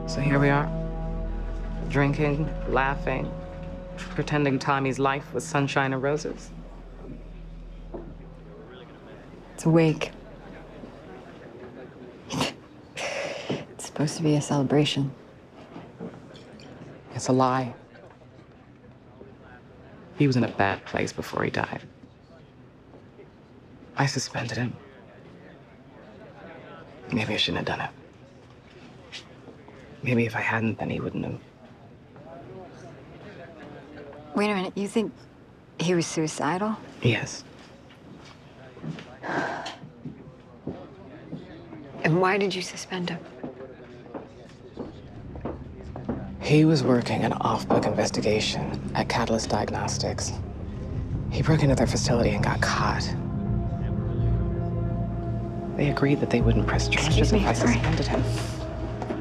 So here we are, drinking, laughing, pretending Tommy's life was sunshine and roses. It's a wake. It's supposed to be a celebration. It's a lie. He was in a bad place before he died. I suspended him. Maybe I shouldn't have done it. Maybe if I hadn't, then he wouldn't have. Wait a minute, you think he was suicidal? Yes. And why did you suspend him? He was working an off-book investigation at Catalyst Diagnostics. He broke into their facility and got caught. They agreed that they wouldn't press charges if I suspended him.